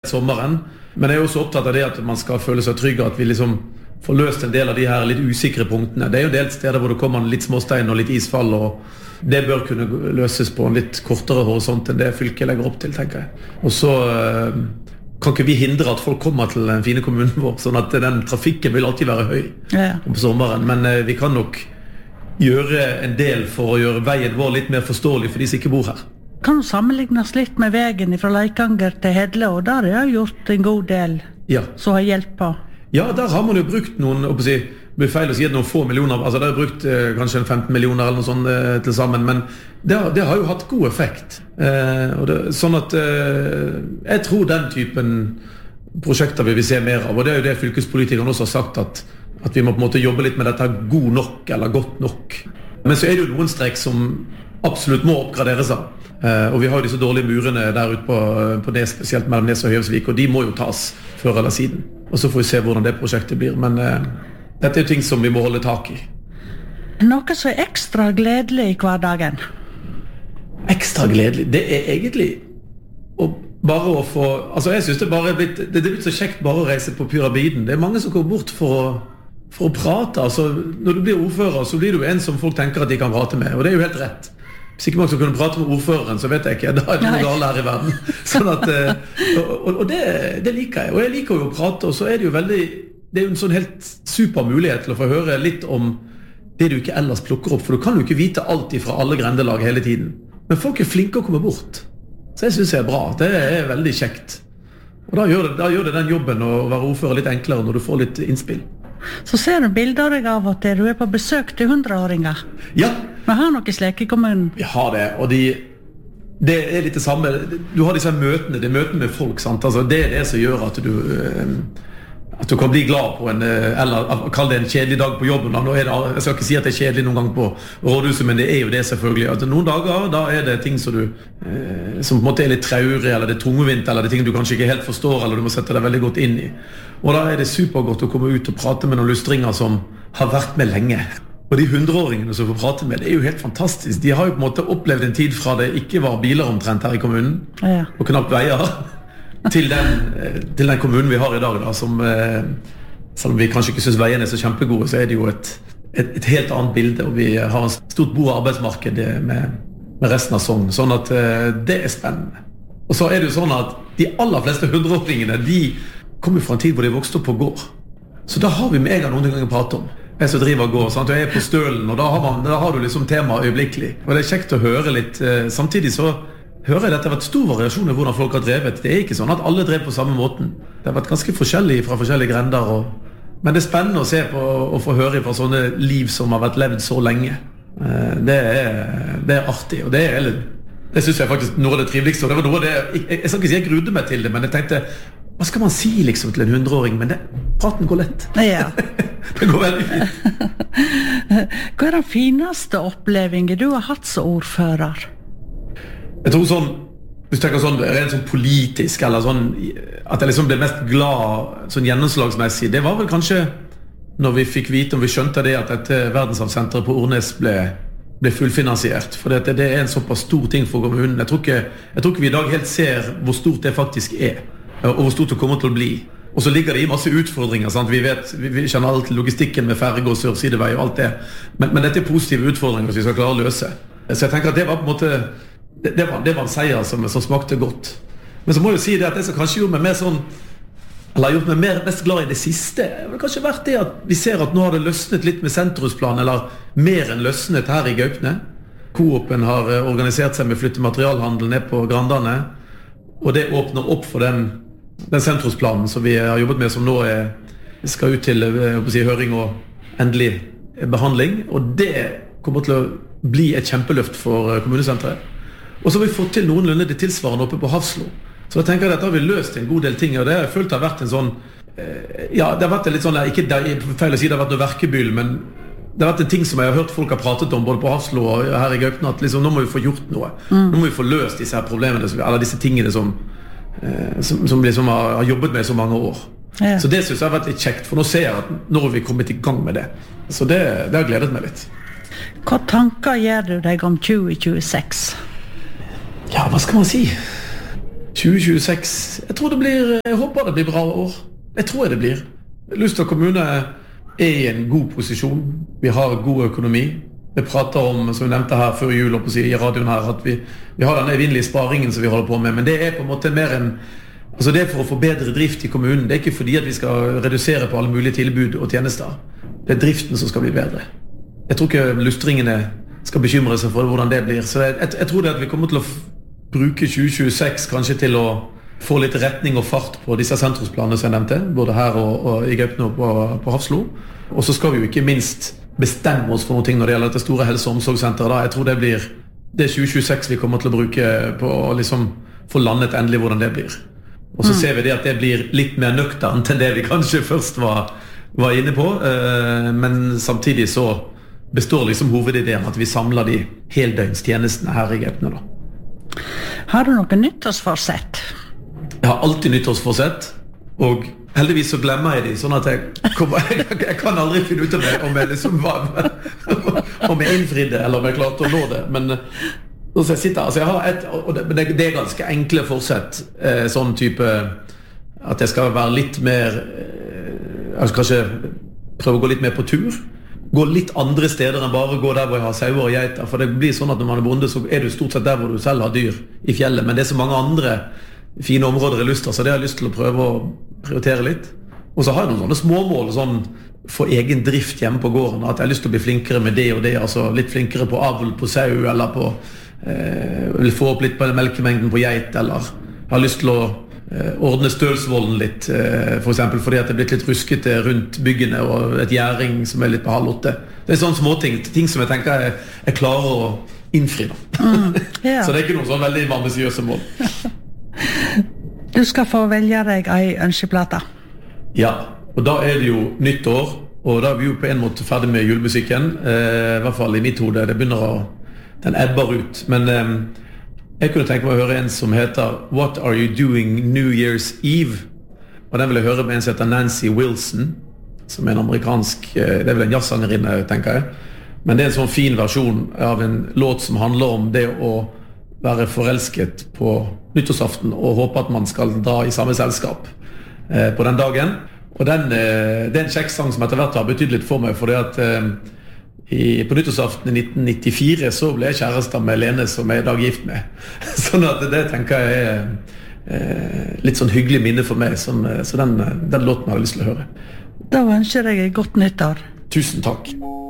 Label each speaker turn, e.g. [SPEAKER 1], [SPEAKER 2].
[SPEAKER 1] sommeren. Men jeg også opptatt av det at man skal føle seg trygg, at vi liksom får løst en del av de her litt usikre punktene. Det jo en del steder hvor det kommer litt småstein og litt isfall, og det bør kunne løses på en litt kortere horisont enn det fylket legger opp til, tenker jeg. Og så kan ikke vi hindre at folk kommer til den fine kommunen vår, sånn at den trafikken vil alltid være høy på sommeren. Men vi kan nok gjøre en del for å gjøre veien vår litt mer forståelig for de som ikke bor her.
[SPEAKER 2] Kan du sammenlignes litt med veien fra Leikanger til Hedle, og der har gjort en god del som har hjulpet på?
[SPEAKER 1] Ja, der har man jo brukt noen, det blir feil å si noen få millioner, altså der har brukt kanskje 15 millioner eller noe sånt til sammen, men det har jo hatt god effekt. Sånn at jeg tror den typen prosjekter vil vi se mer av, og det jo det fylkespolitikerne også har sagt, at vi må på en måte jobbe litt med dette god nok eller godt nok. Men så det jo noen strekk som absolutt må oppgraderes av. Og vi har jo disse dårlige murene der ute på Nes, spesielt mellom Nes og Høyhavsvik, og de må jo tas før eller siden. Og så får vi se hvordan det prosjektet blir, men dette jo ting som vi må holde tak i.
[SPEAKER 2] Noe som ekstra gledelig i hverdagen?
[SPEAKER 1] Ekstra gledelig? Det egentlig bare å få... Altså jeg synes det bare det blitt så kjekt bare å reise på Pyramiden. Det mange som går bort for å prate. Altså, når du blir ordfører, så blir du en som folk tenker at de kan prate med, og det jo helt rett. Hvis ikke man skal kunne prate med ordføreren, så vet jeg ikke, da det noe galt her i verden. Sånn at, og det liker jeg, og jeg liker jo å prate, og så det jo veldig, det jo en sånn helt super mulighet til å få høre litt om det du ikke ellers plukker opp, for du kan jo ikke vite alt fra alle grendelag hele tiden. Men folk flinke å komme bort, så jeg synes det bra, det veldig kjekt. Og da gjør det den jobben å være ordfører litt enklere når du får litt innspill.
[SPEAKER 2] Så ser du bilder av at du på besøk til 100-åringer.
[SPEAKER 1] Ja.
[SPEAKER 2] Vi har noe slik i kommunen.
[SPEAKER 1] Vi har det, og det litt det samme. Du har disse møtene, møtene med folk, sant? Altså, det det som gjør at du kan bli glad på eller kall det en kjedelig dag på jobben. Nå jeg skal ikke si at det kjedelig noen gang på rådhuset, men det jo det selvfølgelig. At noen dager, da det ting som som på en måte litt traurig, eller det tungvint, eller det ting du kanskje ikke helt forstår, eller du må sette deg veldig godt inn i. Og da det supergodt å komme ut og prate med noen lustringer som har vært med lenge. Og de 100-åringene som får prate med, det jo helt fantastisk. De har jo på en måte opplevd en tid fra det ikke var biler omtrent her i kommunen, og knapt veier, til den kommunen vi har i dag, da, som, selv om vi kanskje ikke synes veiene så kjempegode, så det jo et helt annet bilde, og vi har en stort bo- og arbeidsmarked med resten av Sogn, sånn at det spennende. Og så det jo sånn at de aller fleste 100-åringene, de kommer fra en tid hvor de vokste opp på gård. Så da har vi med en gang noen ganger å prate om. Jeg som driver gård, sant? Og jeg på stølen, og da har du liksom tema øyeblikkelig. Og det kjekt å høre litt. Samtidig så hører jeg at det har vært stor variasjon i hvordan folk har drevet. Det ikke sånn at alle drev på samme måten. Det har vært ganske forskjellig fra forskjellige grender. Men det spennende å se på og få høre fra sånne liv som har vært levd så lenge. Det artig, og det synes jeg faktisk noe av det triveligste. Og det var noe av det, jeg skal ikke si jeg grudde meg til det, men jeg tenkte, hva skal man si liksom til en 100-åring? Men praten går lett.
[SPEAKER 2] Ja.
[SPEAKER 1] Det går veldig fint.
[SPEAKER 2] Hva den fineste opplevingen du har hatt som ordfører?
[SPEAKER 1] Jeg tror sånn, hvis du tenker sånn, rent sånn politisk, eller sånn, at jeg liksom ble mest glad sånn gjennomslagsmessig, det var vel kanskje når vi fikk vite, og vi skjønte det, at dette verdensarvsenteret på Ornes ble fullfinansiert, for det en såpass stor ting for kommunen. Jeg tror ikke vi i dag helt ser hvor stort det faktisk og hvor stort det kommer til å bli. Og så ligger det i masse utfordringer, sant? Vi kjenner alt logistikken med ferge og sørsidevei og alt det, men dette positive utfordringer som vi skal klare å løse. Så jeg tenker at det var på en måte, det var en seier som smakte godt. Men så må jeg jo si det at det som kanskje gjorde meg mer sånn, eller gjort meg mest glad i det siste, det har kanskje vært det at vi ser at nå har det løsnet litt med sentrumsplan, eller mer enn løsnet her i Gaupne. Coop-en har organisert seg med flyttematerialhandel ned på Grandane, og det åpner opp for den sentrumsplanen som vi har jobbet med, som nå skal ut til høring og endelig behandling, og det kommer til å bli et kjempeløft for kommunesenteret. Og så har vi fått til noenlunde det tilsvarende oppe på Hafslo. Så jeg tenker at dette har vi løst en god del ting, og det har jeg følt har vært en sånn, det har vært en litt sånn, ikke feil å si det har vært noe verkebyll, men det har vært en ting som jeg har hørt folk har pratet om både på Hafslo og her i Gaupne, at liksom, nå må vi få gjort noe. Nå må vi få løst disse her problemene, eller disse tingene som liksom har jobbet med i så mange år. Ja. Så det synes jeg har vært litt kjekt, for nå ser jeg at nå har vi kommet i gang med det. Så det har gledet meg litt.
[SPEAKER 2] Hva tanker gjør du deg om 2026?
[SPEAKER 1] Ja, hva skal man si? 2026, jeg håper det blir bra år. Jeg tror det blir. Luster kommune I en god posisjon. Vi har god økonomi. Vi prater om, som vi nevnte her før jul I radioen her, at vi har den evinnelige sparingen som vi holder på med, men det på en måte mer en, altså det for å få bedre drift I kommunen. Det ikke fordi at vi skal redusere på alle mulige tilbud og tjenester. Det driften som skal bli bedre. Jeg tror ikke lustringene skal bekymre seg for hvordan det blir. Så jeg tror det at vi kommer til å bruke 2026 kanskje til å få litt retning og fart på disse sentrumsplanene som jeg nevnte, både her og I Gaupne og på Hafslo. Og så skal vi jo ikke minst bestemme oss for noen ting når det gjelder dette store helse- og omsorgssenteret. Jeg tror det blir det 2026 vi kommer til å bruke på å liksom få landet endelig hvordan det blir. Og så ser vi det at det blir litt mer nøkternt enn det vi kanskje først var inne på, men samtidig så består liksom hovedideen at vi samler de heldøgnstjenestene her I Gaupne da.
[SPEAKER 2] Har du noe nyttårsforsett?
[SPEAKER 1] Jeg har alltid nyttårsforsett, og heldigvis så glemmer jeg de, sånn at jeg kan aldri finne ut av det om jeg liksom om jeg innfridde eller om jeg klarte å nå det, men så jeg sitter, altså jeg har men det ganske enkle forsett, sånn type at jeg skal være litt mer, jeg skal kanskje prøve å gå litt mer på tur, gå litt andre steder enn bare gå der hvor jeg har sauer og geiter, for det blir sånn at når man bonde så du stort sett der hvor du selv har dyr I fjellet, men det så mange andre fine områder I Luster, så det har jeg lyst til å prøve å prioritere litt. Og så har jeg noen sånne småmål sånn, for egen drift hjemme på gården, at jeg har lyst til å bli flinkere med det og det, altså litt flinkere på avl på sau, eller på vil få opp litt på melkemengden på geit, eller jeg har lyst til å ordne stølsvolden litt, for eksempel fordi at det er blitt litt ruskete rundt byggene og et gjæring som litt på 7:30. Det sånne småting, ting som jeg tenker jeg klarer å innfri da.
[SPEAKER 2] Ja.
[SPEAKER 1] Så det ikke noen sånn veldig ambisiøse mål.
[SPEAKER 2] Du skal få velge deg en ønskeplate.
[SPEAKER 1] Ja, og da det jo nytt år, og da vi jo på en måte ferdig med julemusikken, I hvert fall I mitt hode, det begynner den ebber ut, men jeg kunne tenke meg å høre en som heter What Are You Doing New Year's Eve? Og den vil jeg høre med en som heter Nancy Wilson, som en amerikansk, det vel en jazzsangerinne, tenker jeg, men det en sånn fin versjon av en låt som handler om det å være forelsket på nyttårsaften og håpe at man skal dra I samme selskap på den dagen. Og det en kjekksang som etter hvert har betydd litt for meg, for det at på nyttårsaften I 1994 så ble jeg kjærester med Lene som jeg I dag gift med. Sånn at det tenker jeg litt sånn hyggelig minne for meg, så den låten har jeg lyst til å høre.
[SPEAKER 2] Da ønsker jeg et godt nyttår.
[SPEAKER 1] Tusen takk.